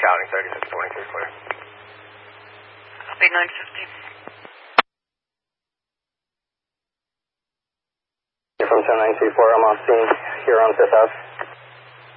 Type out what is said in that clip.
counting, 3623, clear. Copy 950. From 10924, I'm on scene here on 5th Ave.